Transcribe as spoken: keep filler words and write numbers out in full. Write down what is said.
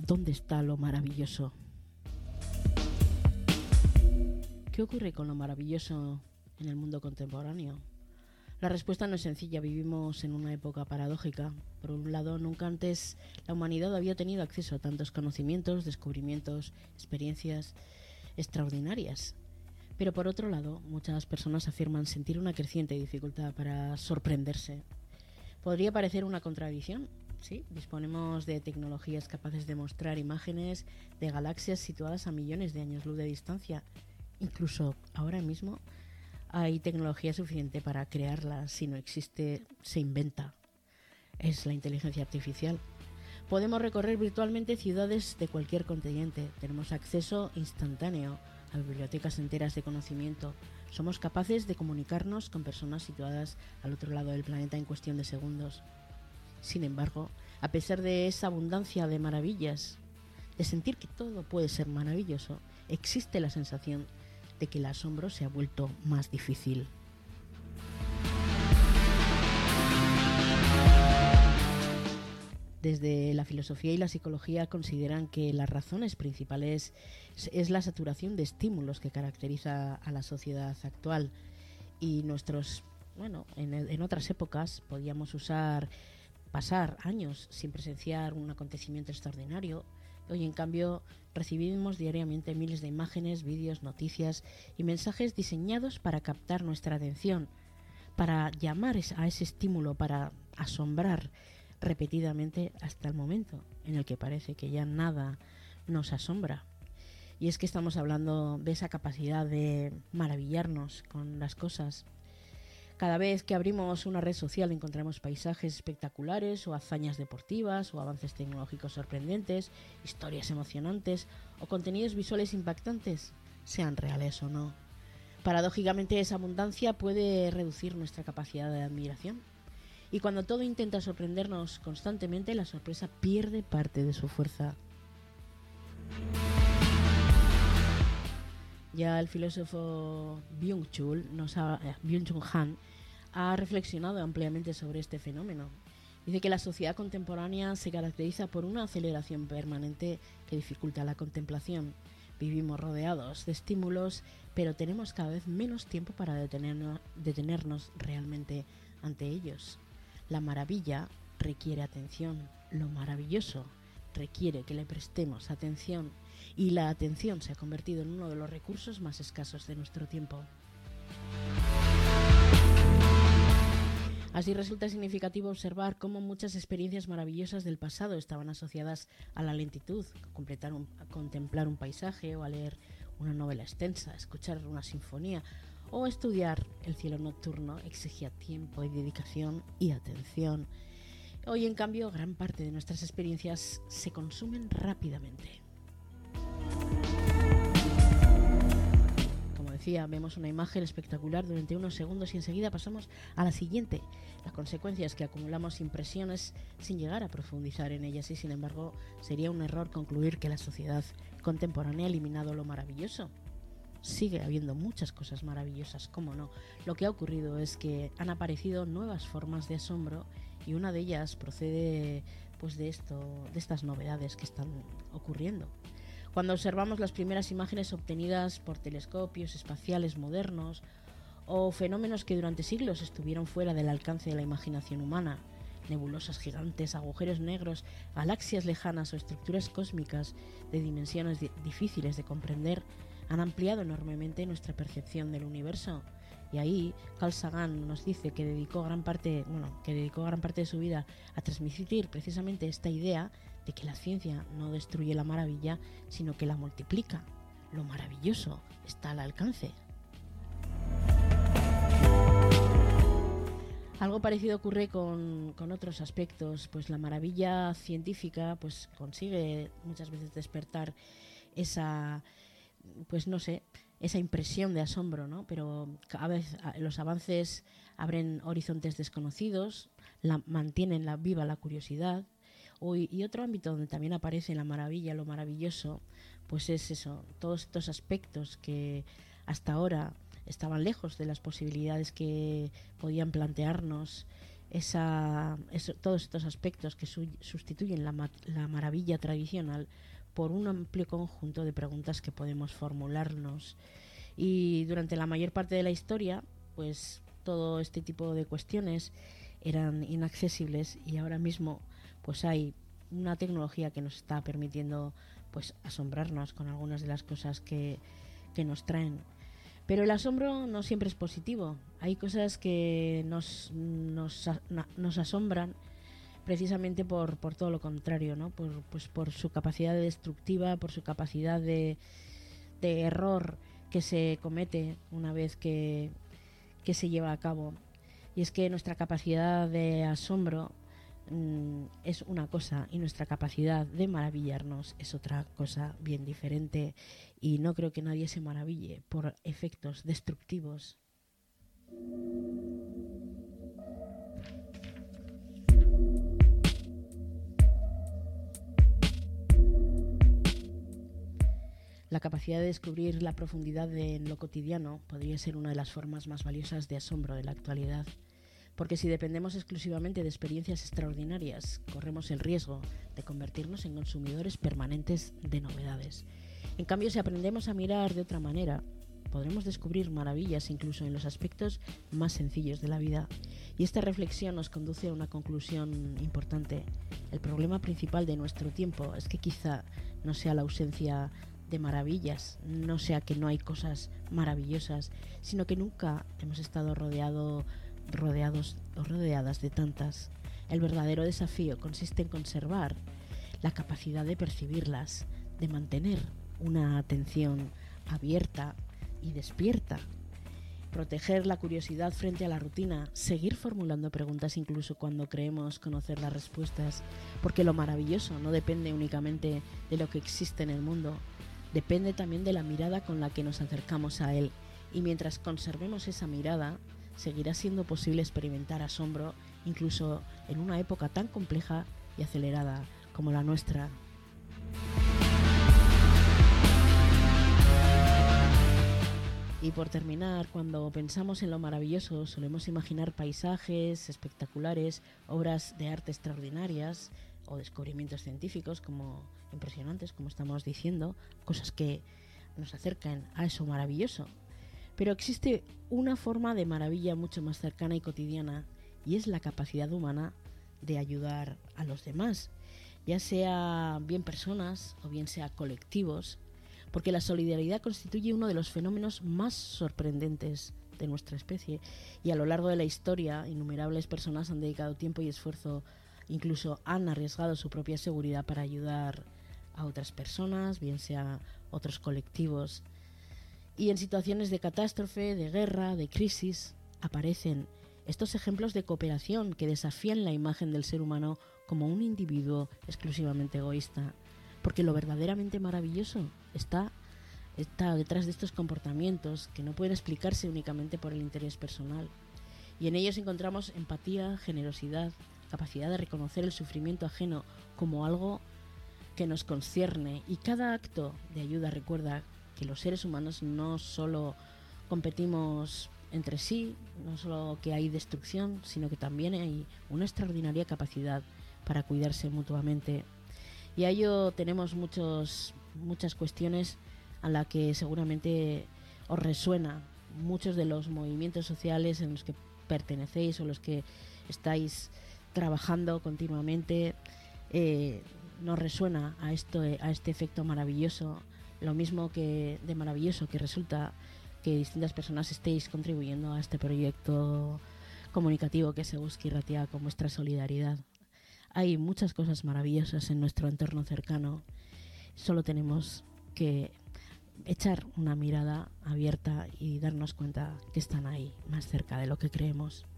¿Dónde está lo maravilloso? ¿Qué ocurre con lo maravilloso en el mundo contemporáneo? La respuesta no es sencilla. Vivimos en una época paradójica. Por un lado, nunca antes la humanidad había tenido acceso a tantos conocimientos, descubrimientos, experiencias extraordinarias. Pero por otro lado, muchas personas afirman sentir una creciente dificultad para sorprenderse. Podría parecer una contradicción. Sí, disponemos de tecnologías capaces de mostrar imágenes de galaxias situadas a millones de años luz de distancia. Incluso ahora mismo hay tecnología suficiente para crearlas. Si no existe, se inventa. Es la inteligencia artificial. Podemos recorrer virtualmente ciudades de cualquier continente. Tenemos acceso instantáneo a bibliotecas enteras de conocimiento. Somos capaces de comunicarnos con personas situadas al otro lado del planeta en cuestión de segundos. Sin embargo, a pesar de esa abundancia de maravillas, de sentir que todo puede ser maravilloso, existe la sensación de que el asombro se ha vuelto más difícil. Desde la filosofía y la psicología consideran que las razones principales es la saturación de estímulos que caracteriza a la sociedad actual. Y nuestros, bueno, en, en otras épocas podíamos usar, pasar años sin presenciar un acontecimiento extraordinario. Hoy, en cambio, recibimos diariamente miles de imágenes, vídeos, noticias y mensajes diseñados para captar nuestra atención, para llamar a ese estímulo, para asombrar repetidamente hasta el momento en el que parece que ya nada nos asombra. Y es que estamos hablando de esa capacidad de maravillarnos con las cosas. Cada vez que abrimos una red social encontramos paisajes espectaculares o hazañas deportivas o avances tecnológicos sorprendentes, historias emocionantes o contenidos visuales impactantes, sean reales o no. Paradójicamente, esa abundancia puede reducir nuestra capacidad de admiración. Y cuando todo intenta sorprendernos constantemente, la sorpresa pierde parte de su fuerza. Ya el filósofo Byung-Chul nos ha, eh, Byung-Chul Han ha reflexionado ampliamente sobre este fenómeno. Dice que la sociedad contemporánea se caracteriza por una aceleración permanente que dificulta la contemplación. Vivimos rodeados de estímulos, pero tenemos cada vez menos tiempo para detenernos, detenernos realmente ante ellos. La maravilla requiere atención. Lo maravilloso requiere que le prestemos atención. Y la atención se ha convertido en uno de los recursos más escasos de nuestro tiempo. Así resulta significativo observar cómo muchas experiencias maravillosas del pasado estaban asociadas a la lentitud, a, completar un, a contemplar un paisaje o a leer una novela extensa, a escuchar una sinfonía o estudiar el cielo nocturno exigía tiempo y dedicación y atención. Hoy, en cambio, gran parte de nuestras experiencias se consumen rápidamente. Como decía, vemos una imagen espectacular durante unos segundos y enseguida pasamos a la siguiente. La consecuencia es que acumulamos impresiones sin llegar a profundizar en ellas y, sin embargo, sería un error concluir que la sociedad contemporánea ha eliminado lo maravilloso. Sigue habiendo muchas cosas maravillosas, cómo no. Lo que ha ocurrido es que han aparecido nuevas formas de asombro y una de ellas procede pues de esto, de estas novedades que están ocurriendo. Cuando observamos las primeras imágenes obtenidas por telescopios espaciales modernos o fenómenos que durante siglos estuvieron fuera del alcance de la imaginación humana, nebulosas gigantes, agujeros negros, galaxias lejanas o estructuras cósmicas de dimensiones di- difíciles de comprender, han ampliado enormemente nuestra percepción del universo. Y ahí Carl Sagan nos dice que dedicó gran parte, bueno, que dedicó gran parte de su vida a transmitir precisamente esta idea de que la ciencia no destruye la maravilla, sino que la multiplica. Lo maravilloso está al alcance. Algo parecido ocurre con, con otros aspectos, pues la maravilla científica pues consigue muchas veces despertar esa, pues no sé, esa impresión de asombro, ¿no? Pero cada vez los avances abren horizontes desconocidos, la, mantienen la, viva la curiosidad. Hoy, y otro ámbito donde también aparece la maravilla, lo maravilloso, pues es eso, todos estos aspectos que hasta ahora estaban lejos de las posibilidades que podían plantearnos esa, eso, todos estos aspectos que su, sustituyen la, la maravilla tradicional por un amplio conjunto de preguntas que podemos formularnos. Y durante la mayor parte de la historia, pues todo este tipo de cuestiones eran inaccesibles, y ahora mismo pues hay una tecnología que nos está permitiendo pues asombrarnos con algunas de las cosas que, que nos traen. Pero el asombro no siempre es positivo. Hay cosas que nos, nos, nos asombran precisamente por, por todo lo contrario, ¿no? Por, pues por su capacidad destructiva, por su capacidad de, de error que se comete una vez que, que se lleva a cabo. Y es que nuestra capacidad de asombro mmm, es una cosa, y nuestra capacidad de maravillarnos es otra cosa bien diferente, y no creo que nadie se maraville por efectos destructivos. La capacidad de descubrir la profundidad de lo cotidiano podría ser una de las formas más valiosas de asombro de la actualidad, porque si dependemos exclusivamente de experiencias extraordinarias, corremos el riesgo de convertirnos en consumidores permanentes de novedades. En cambio, si aprendemos a mirar de otra manera, podremos descubrir maravillas incluso en los aspectos más sencillos de la vida. Y esta reflexión nos conduce a una conclusión importante. El problema principal de nuestro tiempo es que quizá no sea la ausencia de maravillas, no sea que no hay cosas maravillosas, sino que nunca hemos estado rodeado, rodeados o rodeadas de tantas. El verdadero desafío consiste en conservar la capacidad de percibirlas, de mantener una atención abierta y despierta, proteger la curiosidad frente a la rutina, seguir formulando preguntas incluso cuando creemos conocer las respuestas, porque lo maravilloso no depende únicamente de lo que existe en el mundo, depende también de la mirada con la que nos acercamos a él, y mientras conservemos esa mirada, seguirá siendo posible experimentar asombro incluso en una época tan compleja y acelerada como la nuestra. Y por terminar, cuando pensamos en lo maravilloso, solemos imaginar paisajes espectaculares, obras de arte extraordinarias o descubrimientos científicos como impresionantes, como estamos diciendo, cosas que nos acercan a eso maravilloso. Pero existe una forma de maravilla mucho más cercana y cotidiana, y es la capacidad humana de ayudar a los demás, ya sea bien personas o bien sea colectivos, porque la solidaridad constituye uno de los fenómenos más sorprendentes de nuestra especie, y a lo largo de la historia innumerables personas han dedicado tiempo y esfuerzo, incluso han arriesgado su propia seguridad para ayudar a otras personas, bien sea otros colectivos. Y en situaciones de catástrofe, de guerra, de crisis, aparecen estos ejemplos de cooperación que desafían la imagen del ser humano como un individuo exclusivamente egoísta, porque lo verdaderamente maravilloso está, está detrás de estos comportamientos que no pueden explicarse únicamente por el interés personal. Y en ellos encontramos empatía, generosidad, capacidad de reconocer el sufrimiento ajeno como algo que nos concierne, y cada acto de ayuda recuerda que los seres humanos no solo competimos entre sí, no solo que hay destrucción, sino que también hay una extraordinaria capacidad para cuidarse mutuamente. Y a ello tenemos muchos, muchas cuestiones a las que seguramente os resuena, muchos de los movimientos sociales en los que pertenecéis o los que estáis trabajando continuamente, eh, nos resuena a, esto, a este efecto maravilloso, lo mismo que de maravilloso que resulta que distintas personas estéis contribuyendo a este proyecto comunicativo que es Eguzki Irratia con vuestra solidaridad. Hay muchas cosas maravillosas en nuestro entorno cercano, solo tenemos que echar una mirada abierta y darnos cuenta que están ahí, más cerca de lo que creemos.